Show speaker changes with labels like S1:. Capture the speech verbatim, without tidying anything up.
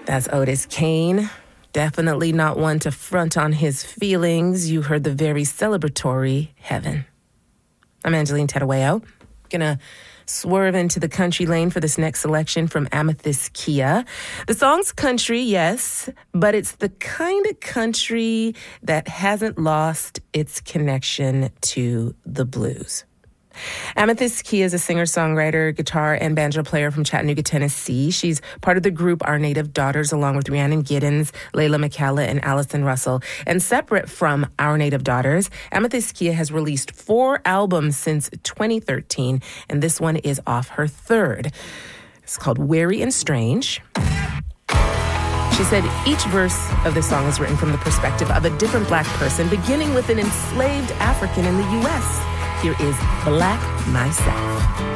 S1: That's Otis Kane. Definitely not one to front on his feelings. You heard the very celebratory Heaven. I'm Angeline Tedaweo. Gonna swerve into the country lane for this next selection from Amethyst Kia. The song's country, yes, but it's the kind of country that hasn't lost its connection to the blues. Amethyst Kia is a singer-songwriter, guitar, and banjo player from Chattanooga, Tennessee. She's part of the group Our Native Daughters, along with Rhiannon Giddens, Layla McCalla, and Allison Russell. And separate from Our Native Daughters, Amethyst Kia has released four albums since twenty thirteen, and this one is off her third. It's called Weary and Strange. She said each verse of the song is written from the perspective of a different Black person, beginning with an enslaved African in the U S Here is Black Myself.